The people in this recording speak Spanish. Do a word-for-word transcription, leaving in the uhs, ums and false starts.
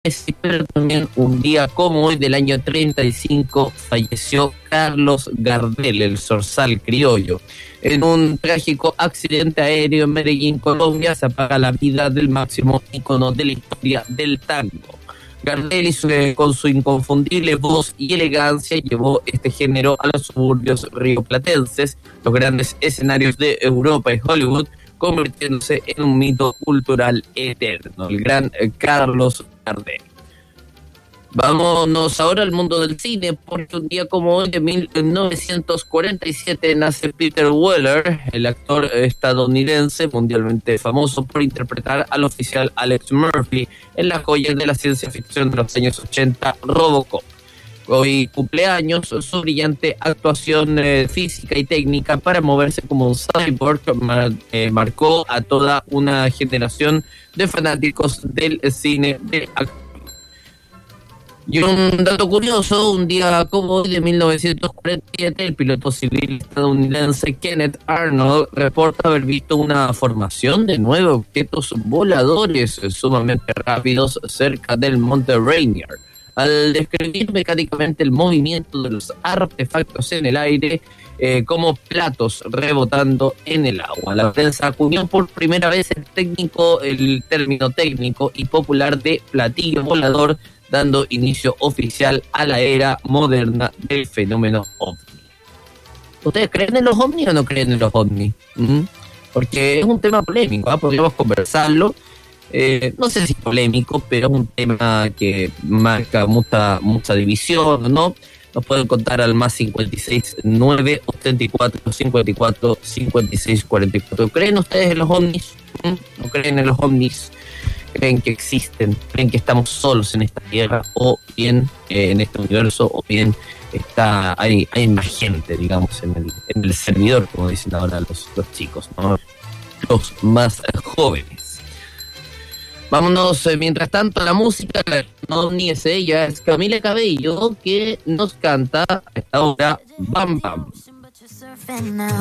pero también un día como hoy del año treinta y cinco falleció Carlos Gardel, el zorzal criollo. En un trágico accidente aéreo en Medellín, Colombia, se apaga la vida del máximo ícono de la historia del tango. Gardel, con su inconfundible voz y elegancia, llevó este género a los suburbios rioplatenses, los grandes escenarios de Europa y Hollywood, convirtiéndose en un mito cultural eterno, el gran Carlos Gardel. Vámonos ahora al mundo del cine, porque un día como hoy de mil novecientos cuarenta y siete nace Peter Weller, el actor estadounidense mundialmente famoso por interpretar al oficial Alex Murphy en la joya de la ciencia ficción de los años ochenta, Robocop. Hoy cumpleaños, su brillante actuación eh, física y técnica para moverse como un cyborg mar, eh, marcó a toda una generación de fanáticos del cine de acción. Y un dato curioso, un día como hoy de mil novecientos cuarenta y siete, el piloto civil estadounidense Kenneth Arnold reporta haber visto una formación de nueve objetos voladores sumamente rápidos cerca del monte Rainier. Al describir mecánicamente el movimiento de los artefactos en el aire eh, como platos rebotando en el agua. La prensa acuñó por primera vez el técnico, el término técnico y popular de platillo volador, dando inicio oficial a la era moderna del fenómeno ovni. ¿Ustedes creen en los ovnis o no creen en los ovnis? ¿Mm? Porque es un tema polémico, ¿eh? Podríamos conversarlo. Eh, no sé si polémico, pero es un tema que marca mucha, mucha división, ¿no? Nos pueden contar al más cincuenta y seis, nueve, ochenta y cuatro, cincuenta y cuatro, cincuenta y seis, cuarenta y cuatro. ¿Creen ustedes en los ovnis? ¿Mm? ¿No creen en los ovnis? ¿Creen que existen? ¿Creen que estamos solos en esta tierra? ¿O bien eh, en este universo? ¿O bien está hay, hay más gente, digamos, en el, en el servidor, como dicen ahora los, los chicos, ¿no? Los más jóvenes. Vámonos, eh, mientras tanto, a la música. No, ni es ella, es Camila Cabello, que nos canta a esta hora Bam Bam.